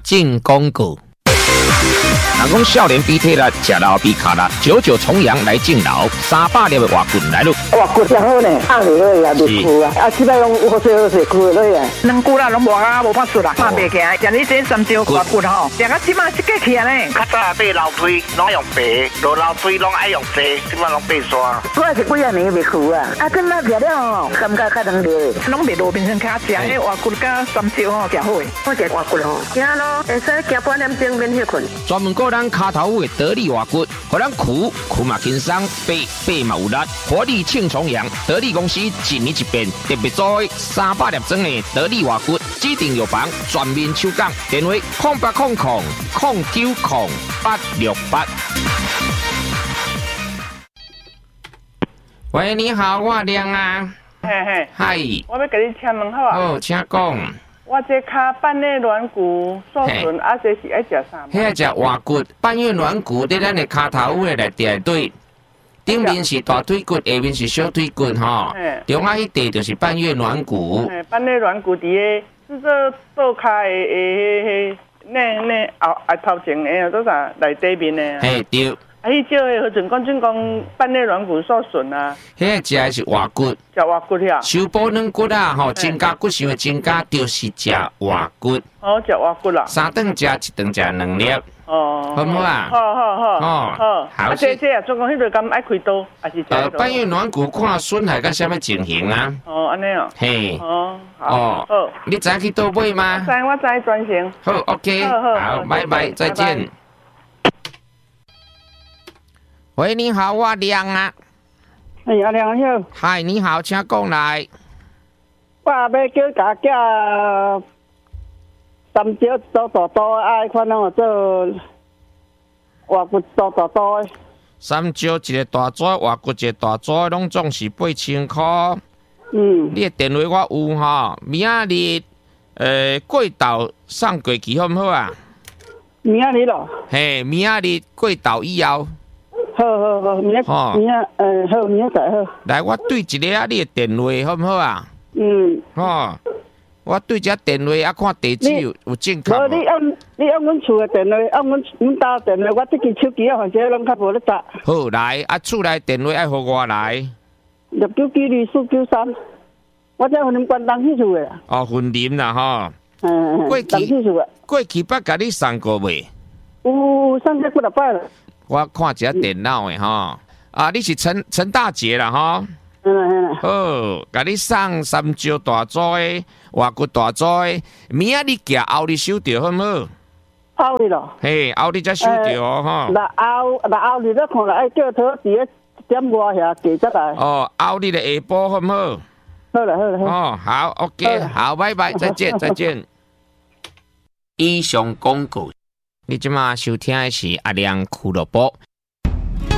进广告。人讲少年比体力，吃老比卡力，99重阳来敬老，300粒的活棍来咯。 活棍真好呢，放落去也袂枯啊，啊，即摆拢好势枯落去啊。 两句啦，拢无啊，无法出啦，拍袂起来。像你这三招活棍吼，食到即摆一个起来呢。 较早买楼梯拢用白，落楼梯拢爱用细，即摆拢白刷。 我是几啊年袂枯啊，啊，今仔食了吼，感觉较能热。 拢袂路边上卡食，迄活棍甲三招吼，食好诶。 我食活棍吼，行咯，会使行半点钟免歇困。 专门顾咱骹头的得力活骨，互咱躯嘛轻松，背嘛有力，活力庆重阳。得力公司一年一变，特别做300粒装的得力活骨，指定药房全面抽奖，电话0800090868。喂，你好，我亮啊。 嘿嘿， 嗨， 我要给你请问好啊。 哦，请讲。 我这骹半月软骨受损，啊，这是爱食啥？ 迄只活骨，半月软骨在咱的骹头位内底对，顶面是大腿骨，下面是小腿骨吼。中间迄地就是半月软骨。 半月软骨伫个是说倒骹的那后头前的多啥内底面的。 嘿对。 啊，迄少的何准讲半月软骨受损啊。 迄只的是活骨。 食活骨呀。 修补软骨啊，吼，增加骨想的增加，就是食活骨。 哦，食活骨啦。 3顿食，一顿食2粒。 哦。 好唔好啊？ 好。 哦。好。 啊，这啊，总共迄个敢爱开刀，还是？ 半月软骨看损害甲什么情形啊？ 哦，安尼哦。 嘿。 哦。好。 你知去倒买吗？ 我知专程。 好 ，OK。好，拜拜，再见。喂，你好，我亮啊。 哎，阿亮好。 嗨，你好，请讲来。 我要叫家家三招做大刀，爱看那做活骨做大刀的。 三招一个大纸，活骨一个大纸，拢总是8000块。你的电话我有吼，明仔日过昼送过去好唔好啊？ 明仔日咯。 嘿，明仔日过昼以后。 好，明仔好，明仔好。 来，我对一个啊，你的电话好唔好啊？我对一个电话啊，看地址有正确。 无你按阮厝的电话，按阮家电话，我这支手机啊，反正拢较无咧杂。 好，来啊，厝内电话爱互我来。 6992493，我这分林关东去厝的。 哦，分林啦吼。过去捌甲你送过未？ 有送过几落摆了。我看一下电脑的吼，啊，你是陈大姐啦吼。好，甲你送3招大组的，活骨大组的，明仔你寄后日收着好唔好？ 后日咯。 嘿，后日才收着哦吼。 后日咧看来爱叫他伫咧点外遐寄出来。 哦，后日的下晡好唔好？ 好了。 哦，好 ，OK， 好，拜拜，再见。以上广告。你即马收听的是阿亮俱乐部。